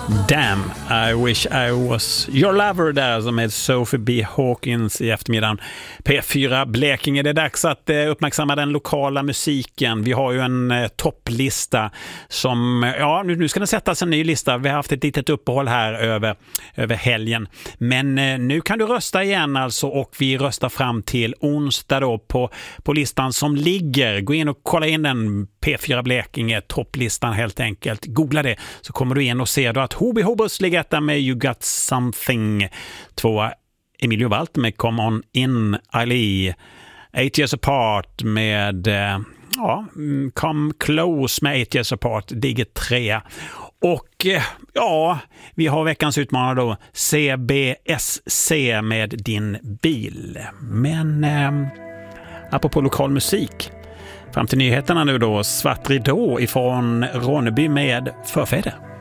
Damn, I wish I was your lover där, som är Sophie B. Hawkins i eftermiddagen. P4 Blekinge, det är dags att uppmärksamma den lokala musiken. Vi har ju en topplista som, ja, nu ska den sättas en ny lista. Vi har haft ett litet uppehåll här över helgen. Men nu kan du rösta igen alltså, och vi röstar fram till onsdag då på listan som ligger. Gå in och kolla in den, P4 Blekinge, topplistan helt enkelt. Googla det så kommer du in och ser då att Hobby Hobus ligger etta med You Got Something. 2 Emilio Walt med Come On In, Ali. 8 Years Apart med Come Close med 8 Years Apart, ligger 3. Och ja, vi har veckans utmanare då, CBSC med Din bil. Men apropå lokal musik, fram till nyheterna nu då, Svart ridå ifrån Ronneby med Förfäder.